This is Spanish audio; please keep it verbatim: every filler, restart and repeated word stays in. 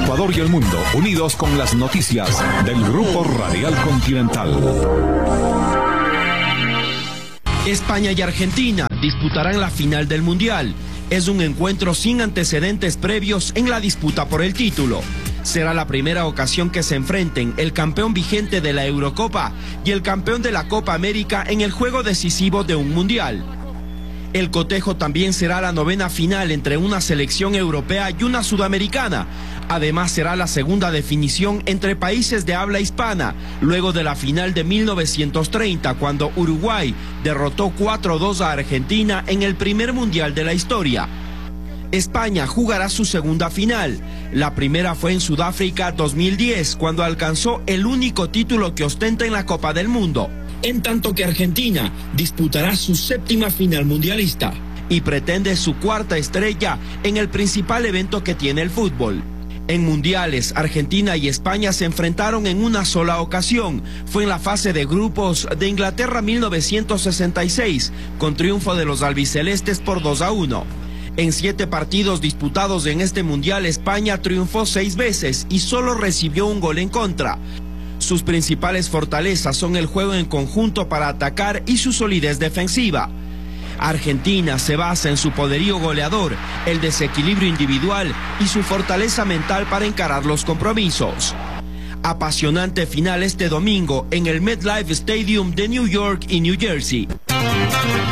Ecuador y el mundo, unidos con las noticias del Grupo Radial Continental. España y Argentina disputarán la final del Mundial. Es un encuentro sin antecedentes previos en la disputa por el título. Será la primera ocasión que se enfrenten el campeón vigente de la Eurocopa y el campeón de la Copa América en el juego decisivo de un Mundial. El cotejo también será la novena final entre una selección europea y una sudamericana. Además será la segunda definición entre países de habla hispana, luego de la final de mil novecientos treinta, cuando Uruguay derrotó cuatro a dos a Argentina en el primer mundial de la historia. España jugará su segunda final. La primera fue en Sudáfrica dos mil diez, cuando alcanzó el único título que ostenta en la Copa del Mundo. En tanto que Argentina disputará su séptima final mundialista y pretende su cuarta estrella en el principal evento que tiene el fútbol. En mundiales, Argentina y España se enfrentaron en una sola ocasión. Fue en la fase de grupos de Inglaterra mil novecientos sesenta y seis, con triunfo de los albicelestes por dos a uno. En siete partidos disputados en este mundial, España triunfó seis veces y solo recibió un gol en contra. Sus principales fortalezas son el juego en conjunto para atacar y su solidez defensiva. Argentina se basa en su poderío goleador, el desequilibrio individual y su fortaleza mental para encarar los compromisos. Apasionante final este domingo en el MetLife Stadium de New York y New Jersey.